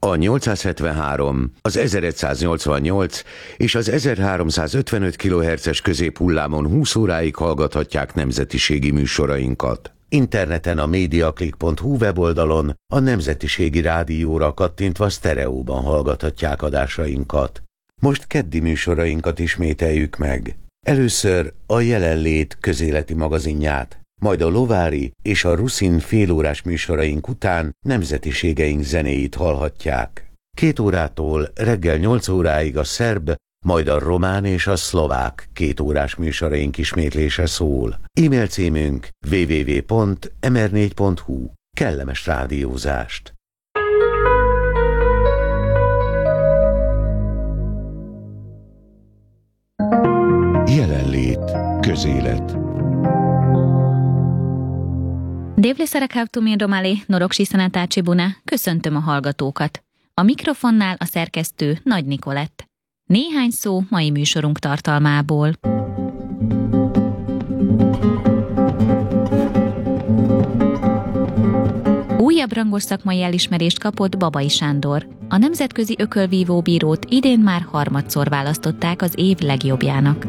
A 873, az 1188 és az 1355 kHz-es középhullámon 20 óráig hallgathatják nemzetiségi műsorainkat. Interneten a mediaclick.hu weboldalon a Nemzetiségi Rádióra kattintva sztereóban hallgathatják adásainkat. Most keddi műsorainkat ismételjük meg. Először a Jelenlét közéleti magazinját, majd a Lovári és a Ruszin félórás műsoraink után nemzetiségeink zenéit hallhatják. 2 órától reggel 8 óráig a szerb, majd a román és a szlovák 2 órás műsoraink ismétlése szól. E-mail címünk www.mr4.hu. Kellemes rádiózást! Jelenlét közélet. Dévliszerek Hávtumin Romali, Noroksi Szenetácsi Buna, köszöntöm a hallgatókat. A mikrofonnál a szerkesztő Nagy Nikolett. Néhány szó mai műsorunk tartalmából. Újabb rangos szakmai elismerést kapott Babai Sándor. A Nemzetközi Ökölvívó Bírót idén már harmadszor választották az év legjobbjának.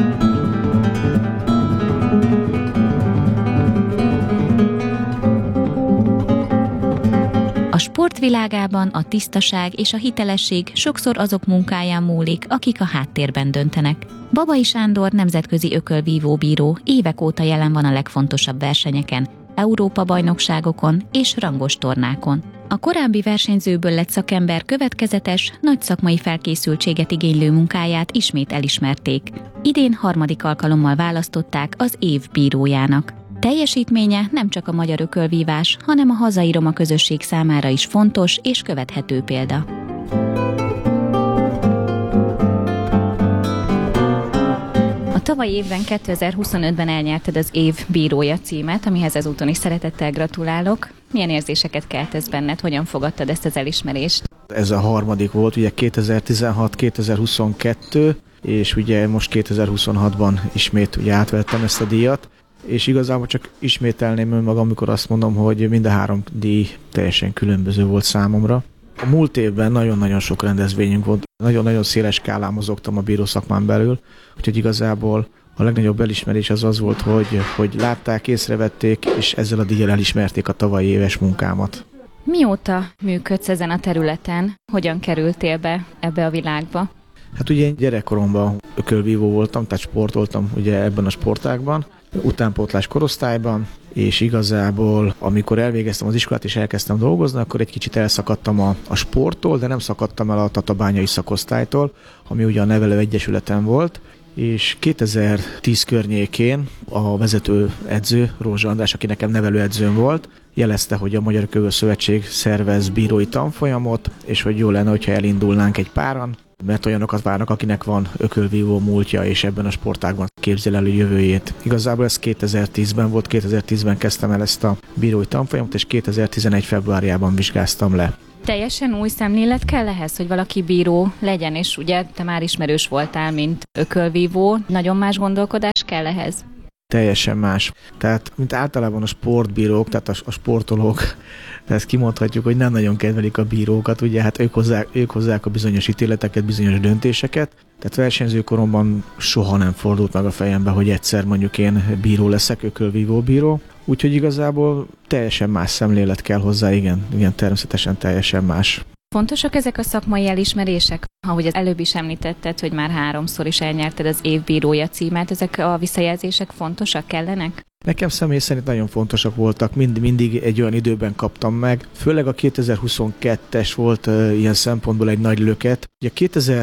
A sportvilágában a tisztaság és a hitelesség sokszor azok munkáján múlik, akik a háttérben döntenek. Babai Sándor nemzetközi ökölvívó bíró évek óta jelen van a legfontosabb versenyeken, Európa-bajnokságokon és rangos tornákon. A korábbi versenyzőből lett szakember következetes, nagy szakmai felkészültséget igénylő munkáját ismét elismerték. Idén 3. alkalommal választották az év bírójának. Teljesítménye nem csak a magyar ökölvívás, hanem a hazai roma közösség számára is fontos és követhető példa. A tavalyi évben 2025-ben elnyerted az év bírója címet, amihez ezúton is szeretettel gratulálok. Milyen érzéseket kelt ez benned, hogyan fogadtad ezt az elismerést? Ez a 3. volt, ugye 2016-2022, és ugye most 2026-ban ismét ugye átvettem ezt a díjat. És igazából csak ismételném önmagam, amikor azt mondom, hogy mind a 3 díj teljesen különböző volt számomra. A múlt évben nagyon-nagyon sok rendezvényünk volt, nagyon-nagyon széles skálán mozogtam a bírószakmán belül, úgyhogy igazából a legnagyobb elismerés az volt, hogy látták, észrevették, és ezzel a díjjal elismerték a tavalyi éves munkámat. Mióta működsz ezen a területen? Hogyan kerültél be ebbe a világba? Hát ugye én gyerekkoromban ökölvívó voltam, tehát sportoltam ugye ebben a sportágban, utánpótlás korosztályban, és igazából amikor elvégeztem az iskolát és elkezdtem dolgozni, akkor egy kicsit elszakadtam a sporttól, de nem szakadtam el a tatabányai szakosztálytól, ami ugye a nevelő egyesületen volt, és 2010 környékén a vezető edző, Rózsa András, aki nekem nevelőedzőm volt, jelezte, hogy a Magyar Ökölvívó-szövetség szervez bírói tanfolyamot, és hogy jó lenne, hogyha elindulnánk egy páran, mert olyanokat várnak, akinek van ökölvívó múltja, és ebben a sportágban képzel elő jövőjét. Igazából ez 2010-ben volt, 2010-ben kezdtem el ezt a bírói tanfolyamot, és 2011 februárjában vizsgáztam le. Teljesen új szemlélet kell ehhez, hogy valaki bíró legyen, és ugye te már ismerős voltál, mint ökölvívó. Nagyon más gondolkodás kell ehhez? Teljesen más. Tehát, mint általában a sportbírók, tehát a sportolók, ezt kimondhatjuk, hogy nem nagyon kedvelik a bírókat, ugye hát ők hozzák a bizonyos ítéleteket, bizonyos döntéseket. Tehát versenyzőkoromban soha nem fordult meg a fejembe, hogy egyszer mondjuk én bíró leszek, ökölvívó bíró. Úgyhogy igazából teljesen más szemlélet kell hozzá, igen, természetesen teljesen más. Fontosak ezek a szakmai elismerések? Ahogy az előbb is említetted, hogy már 3-szor is elnyerted az év bírója címet, ezek a visszajelzések fontosak, kellenek? Nekem személy szerint nagyon fontosak voltak, mindig egy olyan időben kaptam meg. Főleg a 2022-es volt ilyen szempontból egy nagy löket. Ugye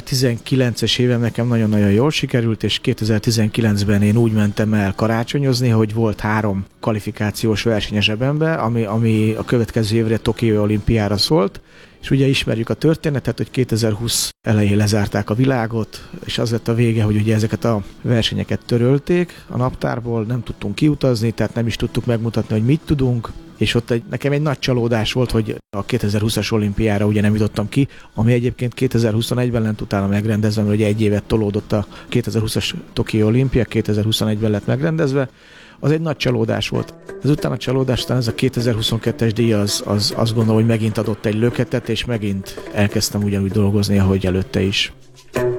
2019-es évem nekem nagyon-nagyon jól sikerült, és 2019-ben én úgy mentem el karácsonyozni, hogy volt 3 kvalifikációs verseny a zsebembe, ami a következő évre Tokiói olimpiára szólt. És ugye ismerjük a történetet, hogy 2020 elején lezárták a világot, és az lett a vége, hogy ugye ezeket a versenyeket törölték a naptárból, nem tudtunk kiutazni, tehát nem is tudtuk megmutatni, hogy mit tudunk, és ott nekem egy nagy csalódás volt, hogy a 2020-as olimpiára ugye nem jutottam ki, ami egyébként 2021-ben lett utána megrendezve, mert ugye egy évet tolódott a 2020-as Tokiói olimpia, 2021-ben lett megrendezve. az egy nagy csalódás volt. Ezután a csalódás, ez a 2022-es díj az azt gondolom, hogy megint adott egy löketet, és megint elkezdtem ugyanúgy dolgozni, ahogy előtte is.